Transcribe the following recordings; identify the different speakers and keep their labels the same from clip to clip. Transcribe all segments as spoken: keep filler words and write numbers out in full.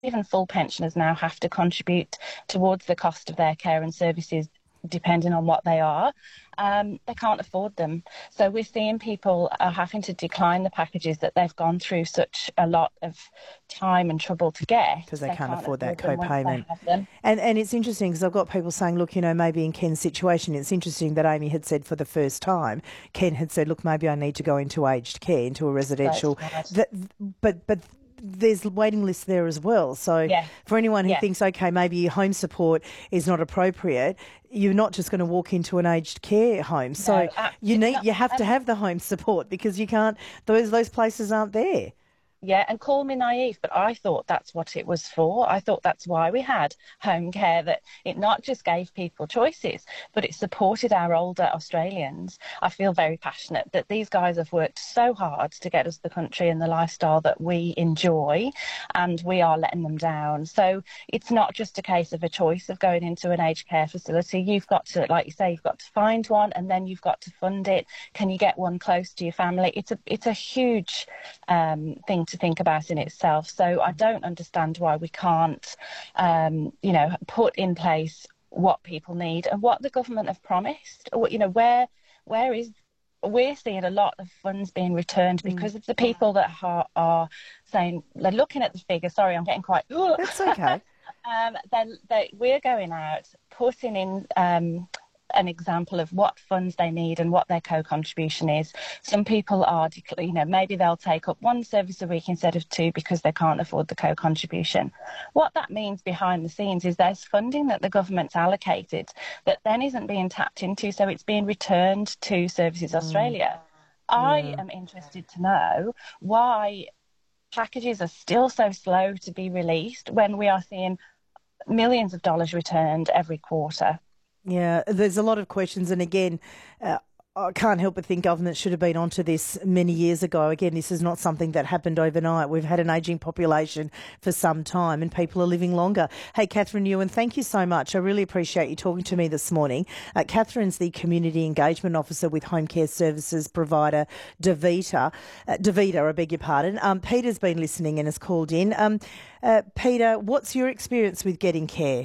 Speaker 1: even full pensioners now have to contribute towards the cost of their care and services, depending on what they are. Um, they can't afford them. So we're seeing people are having to decline the packages that they've gone through such a lot of time and trouble to get.
Speaker 2: Because they,
Speaker 1: they
Speaker 2: can't,
Speaker 1: can't
Speaker 2: afford that
Speaker 1: them once
Speaker 2: co-payment.
Speaker 1: they have them.
Speaker 2: And and it's interesting because I've got people saying, look, you know, maybe in Ken's situation, it's interesting that Amy had said for the first time, Ken had said, look, maybe I need to go into aged care, into a residential.
Speaker 1: Right.
Speaker 2: That, but but there's waiting lists there as well. So
Speaker 1: yeah.
Speaker 2: for anyone who
Speaker 1: yeah.
Speaker 2: thinks, okay, maybe home support is not appropriate, you're not just going to walk into an aged care home. So
Speaker 1: no,
Speaker 2: you need
Speaker 1: not,
Speaker 2: you have to
Speaker 1: um,
Speaker 2: have the home support because you can't. Those those places aren't there.
Speaker 1: Yeah, and call me naive, but I thought that's what it was for. I thought that's why we had home care, that it not just gave people choices, but it supported our older Australians. I feel very passionate that these guys have worked so hard to get us the country and the lifestyle that we enjoy, and we are letting them down. So it's not just a case of a choice of going into an aged care facility. You've got to, like you say, you've got to find one, and then you've got to fund it. Can you get one close to your family? It's a, it's a huge um, thing to think about in itself. So I don't understand why we can't, um, you know, put in place what people need and what the government have promised. Or, you know, where where is we're seeing a lot of funds being returned because mm. of the people that are, are saying, they're looking at the figure. Sorry, I'm getting quite.
Speaker 2: That's okay.
Speaker 1: um, then they, we're going out, putting in. Um, an example of what funds they need and what their co-contribution is. Some people are, you know, maybe they'll take up one service a week instead of two because they can't afford the co-contribution. What that means behind the scenes is there's funding that the government's allocated that then isn't being tapped into, so it's being returned to Services Australia. Mm. I yeah. am interested to know why packages are still so slow to be released when we are seeing millions of dollars returned every quarter.
Speaker 2: Yeah, there's a lot of questions. And again, uh, I can't help but think government should have been onto this many years ago. Again, this is not something that happened overnight. We've had an ageing population for some time and people are living longer. Hey, Catherine Ewan, thank you so much. I really appreciate you talking to me this morning. Uh, Catherine's the Community Engagement Officer with home care services provider Davita. Uh, Davita, I beg your pardon. Um, Peter's been listening and has called in. Um, uh, Peter, what's your experience with getting care?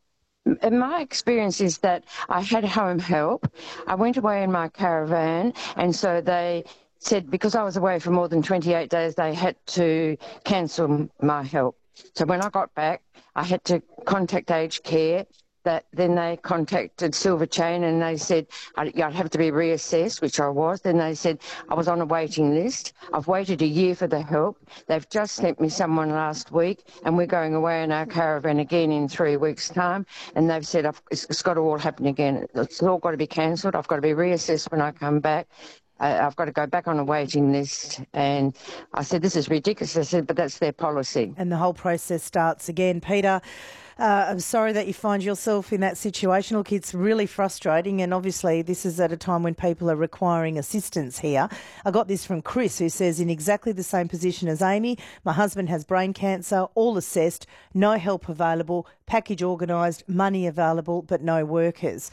Speaker 3: My experience is that I had home help. I went away in my caravan, and so they said because I was away for more than twenty-eight days, they had to cancel my help. So when I got back, I had to contact aged care. That then they contacted Silver Chain and they said I'd, I'd have to be reassessed, which I was. Then they said I was on a waiting list. I've waited a year for the help. They've just sent me someone last week and we're going away in our caravan again in three weeks' time. And they've said I've, it's, it's got to all happen again. It's all got to be cancelled. I've got to be reassessed when I come back. Uh, I've got to go back on a waiting list. And I said, this is ridiculous. I said, but that's their policy.
Speaker 2: And the whole process starts again. Peter, Uh, I'm sorry that you find yourself in that situation. Look, it's really frustrating, and obviously this is at a time when people are requiring assistance here. I got this from Chris, who says, in exactly the same position as Amy, my husband has brain cancer, all assessed, no help available, package organised, money available, but no workers.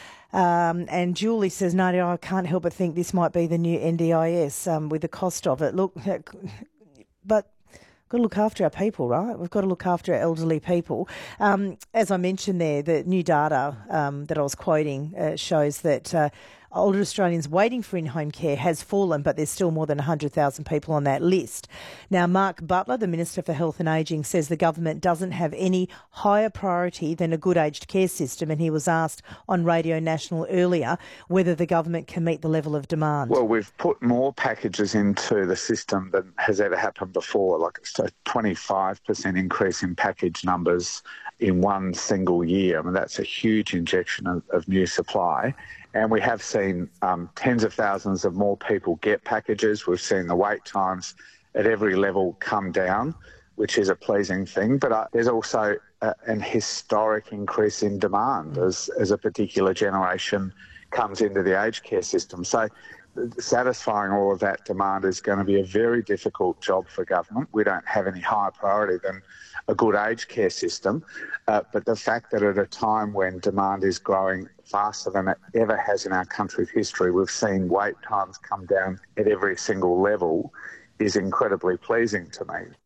Speaker 2: Um, and Julie says, no, no, I can't help but think this might be the new N D I S um, with the cost of it. Look, but... We've got to look after our people, right? We've got to look after our elderly people. Um, as I mentioned there, the new data um, that I was quoting uh, shows that uh, older Australians waiting for in-home care has fallen, but there's still more than one hundred thousand people on that list. Now, Mark Butler, the Minister for Health and Ageing, says the government doesn't have any higher priority than a good aged care system, and he was asked on Radio National earlier whether the government can meet the level of demand.
Speaker 4: Well, we've put more packages into the system than has ever happened before, like a twenty-five percent increase in package numbers in one single year. I mean, that's a huge injection of, of new supply. And we have seen um, tens of thousands of more people get packages. We've seen the wait times at every level come down, which is a pleasing thing. But uh, there's also uh, an historic increase in demand as, as a particular generation comes into the aged care system. So satisfying all of that demand is going to be a very difficult job for government. We don't have any higher priority than a good aged care system. Uh, but the fact that at a time when demand is growing faster than it ever has in our country's history, we've seen wait times come down at every single level, is incredibly pleasing to me.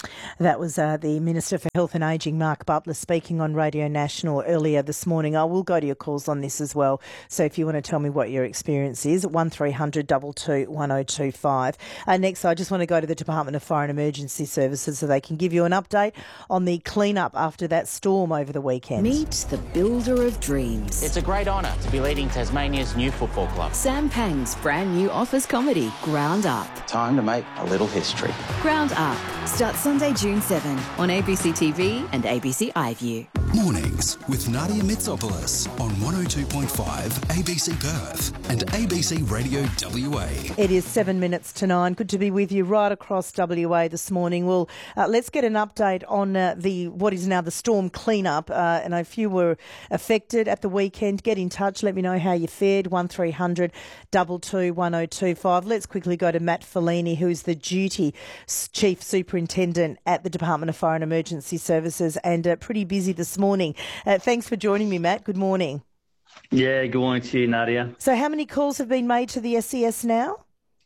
Speaker 2: That was uh, the Minister for Health and Ageing, Mark Butler, speaking on Radio National earlier this morning. I will go to your calls on this as well. So if you want to tell me what your experience is, one three hundred two two one oh two five. Uh, next, I just want to go to the Department of Fire and Emergency Services so they can give you an update on the clean-up after that storm over the weekend.
Speaker 5: Meet the builder of dreams.
Speaker 6: It's a great honour to be leading Tasmania's new football club.
Speaker 5: Sam Pang's brand new office comedy, Ground Up.
Speaker 6: Time to make a little history.
Speaker 5: Ground Up starts Sunday, June seventh on A B C T V and A B C iView.
Speaker 7: Mornings with Nadia Mitsopoulos on one oh two point five A B C Perth and A B C Radio W A.
Speaker 2: It is seven minutes to nine. Good to be with you right across W A this morning. Well, uh, let's get an update on uh, the what is now the storm cleanup. Uh, and if you were affected at the weekend, get in touch. Let me know how you fared. one three hundred two two one oh two five. Let's quickly go to Matt Fellini, who is the Duty Chief Superintendent at the Department of Fire and Emergency Services, and uh, pretty busy this morning. Uh, thanks for joining me, Matt. Good morning.
Speaker 8: Yeah, good morning to you, Nadia.
Speaker 2: So how many calls have been made to the S E S now?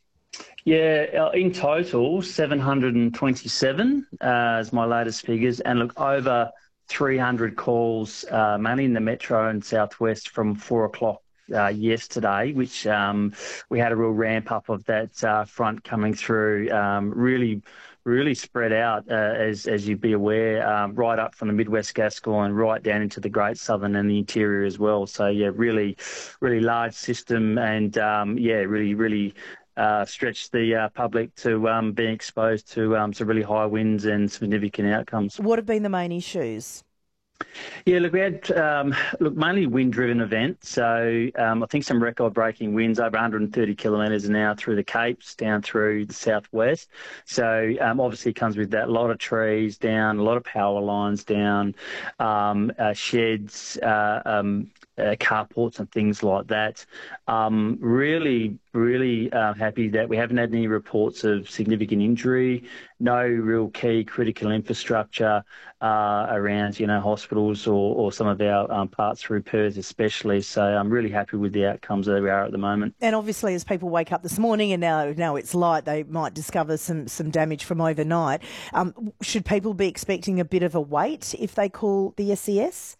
Speaker 8: Yeah, in total, seven hundred twenty-seven uh, is my latest figures. And look, over three hundred calls, uh, mainly in the Metro and Southwest from four o'clock Uh, yesterday, which um, we had a real ramp up of that uh, front coming through, um, really, really spread out, uh, as as you'd be aware, um, right up from the Midwest Gascoyne right down into the Great Southern and the interior as well. So yeah, really, really large system, and um, yeah, really, really. Uh, stretched the uh, public to um, being exposed to um, some really high winds and significant outcomes.
Speaker 2: What have been the main issues?
Speaker 8: Yeah, look, we had um, look mainly wind-driven events. So um, I think some record-breaking winds over one hundred thirty kilometres an hour through the Capes, down through the southwest. So um, obviously comes with that, a lot of trees down, a lot of power lines down, um, uh, sheds, uh, um, uh, carports and things like that. Um, really, really uh, happy that we haven't had any reports of significant injury, no real key critical infrastructure uh, around, you know, hospitals or, or some of our um, parts through Perth especially. So I'm really happy with the outcomes that we are at the moment.
Speaker 2: And obviously as people wake up this morning and now now it's light, they might discover some, some damage from overnight. Um, should people be expecting a bit of a wait if they call the S E S?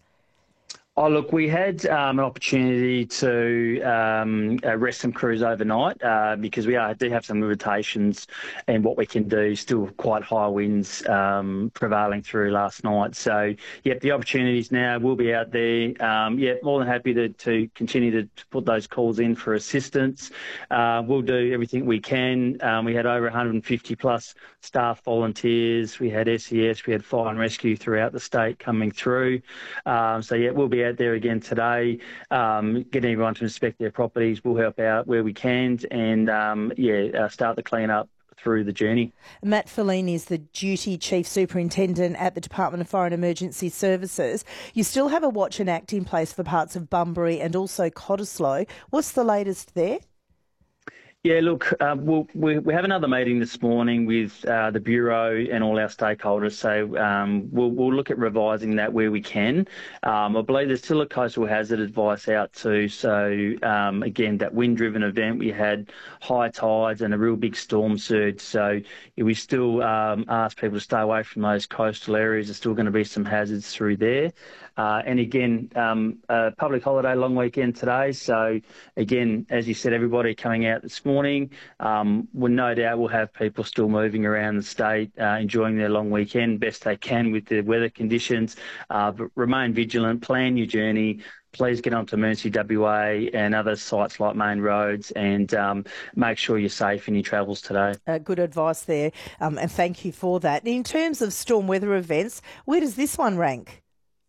Speaker 8: Oh, look, we had um, an opportunity to um, uh, rest some crews overnight uh, because we are, do have some limitations in what we can do, still quite high winds um, prevailing through last night. So, yep, the opportunities now will be out there. Um, yeah, more than happy to, to continue to, to put those calls in for assistance. Uh, we'll do everything we can. Um, we had over one hundred fifty plus staff volunteers. We had S E S, we had fire and rescue throughout the state coming through. Um, so, yeah, we'll be out there again today, um, getting everyone to inspect their properties. We'll help out where we can and, um, yeah, uh, start the clean-up through the journey.
Speaker 2: Matt Fellini is the Duty Chief Superintendent at the Department of Fire and Emergency Services. You still have a watch and act in place for parts of Bunbury and also Cottesloe. What's the latest there?
Speaker 8: Yeah, look, uh, we'll, we we have another meeting this morning with uh, the Bureau and all our stakeholders, so um, we'll, we'll look at revising that where we can. Um, I believe there's still a coastal hazard advice out too, so um, again, that wind-driven event, we had high tides and a real big storm surge, so yeah, we still um, ask people to stay away from those coastal areas. There's still going to be some hazards through there. Uh, and again, um, a public holiday, long weekend today. So again, as you said, everybody coming out this morning, um, well, no doubt we'll have people still moving around the state, uh, enjoying their long weekend best they can with the weather conditions. Uh, but remain vigilant, plan your journey. Please get onto Emergency W A and other sites like main roads and um, make sure you're safe in your travels today.
Speaker 2: Uh, good advice there, um, and thank you for that. In terms of storm weather events, where does this one rank?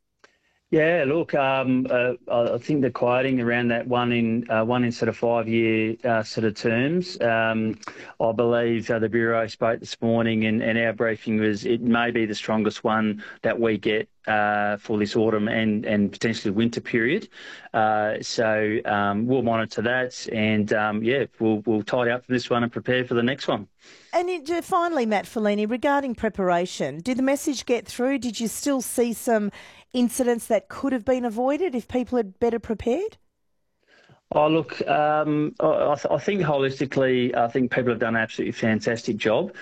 Speaker 8: Yeah, look, um, uh, I think the quoting around that one in uh, one in sort of five year uh, sort of terms. Um, I believe uh, the Bureau spoke this morning, and, and our briefing was it may be the strongest one that we get uh, for this autumn and, and potentially winter period. Uh, so um, we'll monitor that, and um, yeah, we'll we'll tidy up for this one and prepare for the next one.
Speaker 2: And it, uh, finally, Matt Fellini, regarding preparation, did the message get through? Did you still see some incidents that could have been avoided if people had better prepared?
Speaker 8: Oh, look, um, I, th- I think holistically, I think people have done an absolutely fantastic job.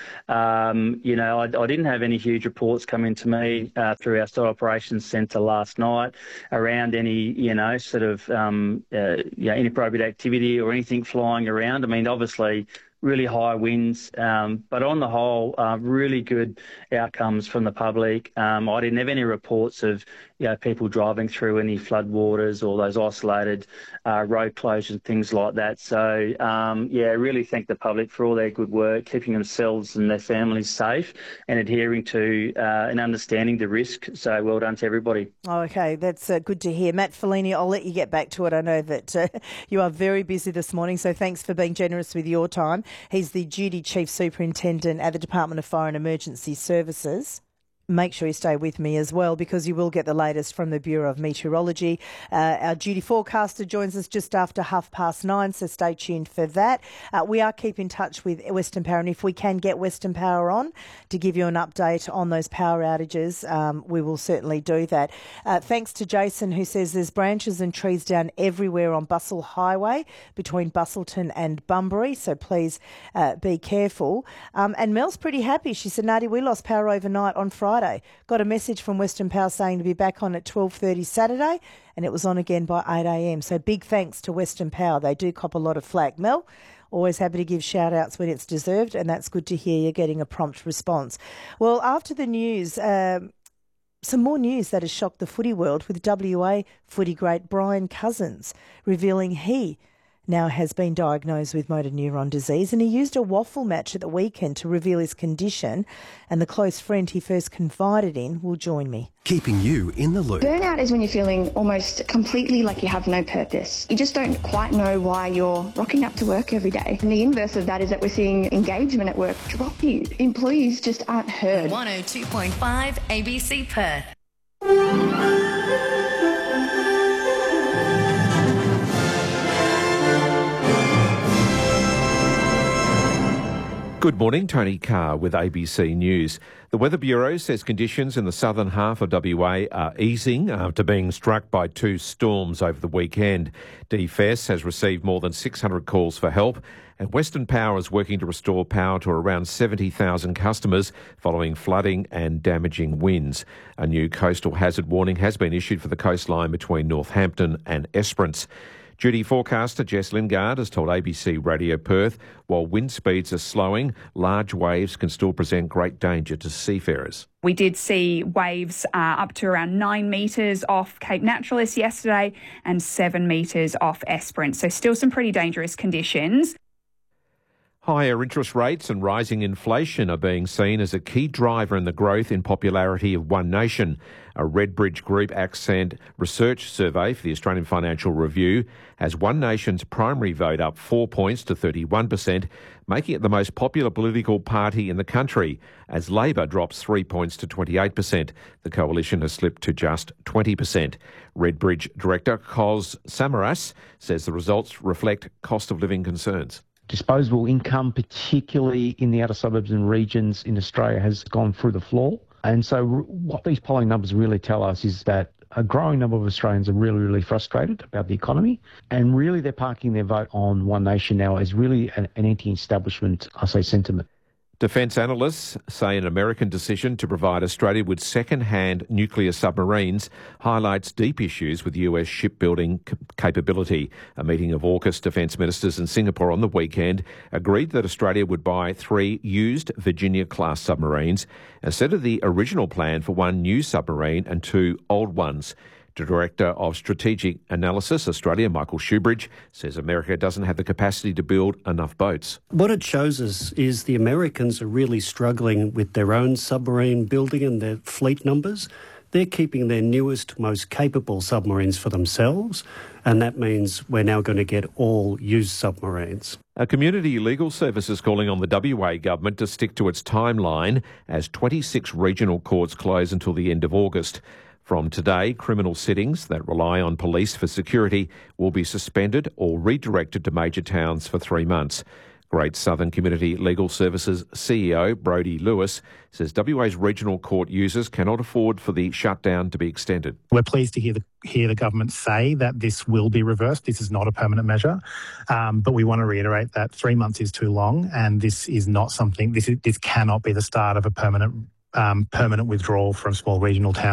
Speaker 8: Um, you know, I, I didn't have any huge reports come into me uh, through our State Operations Centre last night around any, you know, sort of um, uh, you know, inappropriate activity or anything flying around. I mean, obviously, really high winds, um, but on the whole, uh, really good outcomes from the public. Um, I didn't have any reports of, you know, people driving through any floodwaters or those isolated uh, road closures, things like that. So, um, yeah, really thank the public for all their good work, keeping themselves and their families safe and adhering to uh, and understanding the risk. So well done to everybody.
Speaker 2: Oh, okay, that's uh, good to hear. Matt Fellini, I'll let you get back to it. I know that uh, you are very busy this morning, so thanks for being generous with your time. He's the Duty Chief Superintendent at the Department of Fire and Emergency Services. Make sure you stay with me as well, because you will get the latest from the Bureau of Meteorology. Uh, our duty forecaster joins us just after half past nine, so stay tuned for that. Uh, we are keeping in touch with Western Power, and if we can get Western Power on to give you an update on those power outages, um, we will certainly do that. Uh, thanks to Jason, who says there's branches and trees down everywhere on Bustle Highway between Bustleton and Bunbury, so please uh, be careful. Um, and Mel's pretty happy. She said, Nadi, we lost power overnight on Friday. Got a message from Western Power saying to be back on at twelve thirty Saturday, and it was on again by eight a.m. So big thanks to Western Power. They do cop a lot of flack. Mel, always happy to give shout-outs when it's deserved, and that's good to hear you're getting a prompt response. Well, after the news, um, some more news that has shocked the footy world, with W A footy great Brian Cousins revealing he now has been diagnosed with motor neuron disease, and he used a waffle match at the weekend to reveal his condition, and the close friend he first confided in will join me.
Speaker 7: Keeping you in the loop.
Speaker 9: Burnout is when you're feeling almost completely like you have no purpose. You just don't quite know why you're rocking up to work every day. And the inverse of that is that we're seeing engagement at work drop you. Employees just aren't heard.
Speaker 5: one oh two point five A B C Perth.
Speaker 10: Good morning, Tony Carr with A B C News. The Weather Bureau says conditions in the southern half of W A are easing after being struck by two storms over the weekend. D F E S has received more than six hundred calls for help, and Western Power is working to restore power to around seventy thousand customers following flooding and damaging winds. A new coastal hazard warning has been issued for the coastline between Northampton and Esperance. Duty forecaster Jess Lingard has told A B C Radio Perth, while wind speeds are slowing, large waves can still present great danger to seafarers.
Speaker 11: We did see waves uh, up to around nine metres off Cape Naturalist yesterday and seven metres off Esperance, so still some pretty dangerous conditions.
Speaker 10: Higher interest rates and rising inflation are being seen as a key driver in the growth in popularity of One Nation. A Redbridge Group Accent research survey for the Australian Financial Review has One Nation's primary vote up four points to thirty-one percent, making it the most popular political party in the country, as Labor drops three points to twenty-eight percent. The coalition has slipped to just twenty percent. Redbridge Director Kos Samaras says the results reflect cost of living concerns.
Speaker 12: Disposable income, particularly in the outer suburbs and regions in Australia, has gone through the floor. And so what these polling numbers really tell us is that a growing number of Australians are really, really frustrated about the economy. And really they're parking their vote on One Nation now as really an, an anti-establishment, I say, sentiment.
Speaker 10: Defence analysts say an American decision to provide Australia with second-hand nuclear submarines highlights deep issues with U S shipbuilding c- capability. A meeting of AUKUS defence ministers in Singapore on the weekend agreed that Australia would buy three used Virginia-class submarines instead of the original plan for one new submarine and two old ones. The Director of Strategic Analysis Australia, Michael Shoebridge, says America doesn't have the capacity to build enough boats.
Speaker 13: What it shows us is the Americans are really struggling with their own submarine building and their fleet numbers. They're keeping their newest, most capable submarines for themselves, and that means we're now going to get all used submarines.
Speaker 10: A community legal service is calling on the W A government to stick to its timeline as twenty-six regional courts close until the end of August. From today, criminal sittings that rely on police for security will be suspended or redirected to major towns for three months. Great Southern Community Legal Services C E O Brodie Lewis says W A's regional court users cannot afford for the shutdown to be extended.
Speaker 14: We're pleased to hear the, hear the government say that this will be reversed. This is not a permanent measure, um, but we want to reiterate that three months is too long, and this is not something. This is, this cannot be the start of a permanent um, permanent withdrawal from small regional towns.